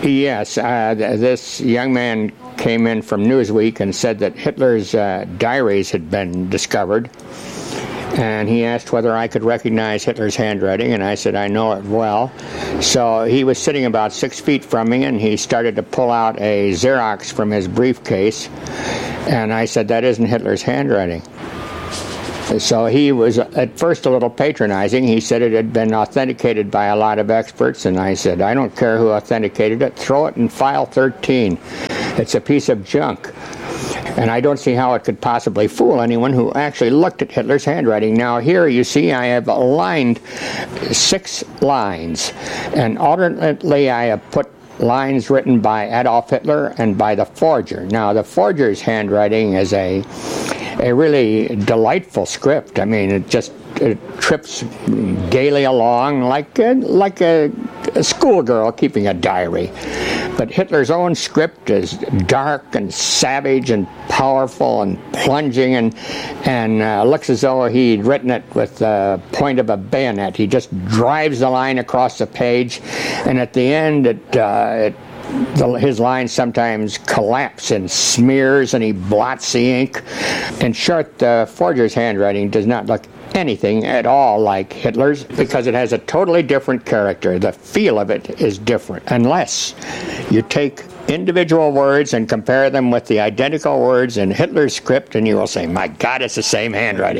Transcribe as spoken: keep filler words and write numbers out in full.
Yes, uh, th- this young man came in from Newsweek and said that Hitler's uh, diaries had been discovered. And he asked whether I could recognize Hitler's handwriting, and I said, I know it well. So he was sitting about six feet from me, and he started to pull out a Xerox from his briefcase. And I said, that isn't Hitler's handwriting. So he was at first a little patronizing. He said it had been authenticated by a lot of experts, and I said, I don't care who authenticated it. Throw it in file thirteen. It's a piece of junk. And I don't see how it could possibly fool anyone who actually looked at Hitler's handwriting. Now here you see I have aligned six lines, and alternately I have put lines written by Adolf Hitler and by the forger. Now the forger's handwriting is a a really delightful script. I mean, it just it trips gaily along like a, like a, a schoolgirl keeping a diary. But Hitler's own script is dark and savage and powerful and plunging, and and uh, looks as though he'd written it with the point of a bayonet. He just drives the line across the page, and at the end it, uh, it The, his lines sometimes collapse and smears, and he blots the ink. In short, the forger's handwriting does not look anything at all like Hitler's, because it has a totally different character. The feel of it is different, unless you take individual words and compare them with the identical words in Hitler's script, and you will say, my God, it's the same handwriting.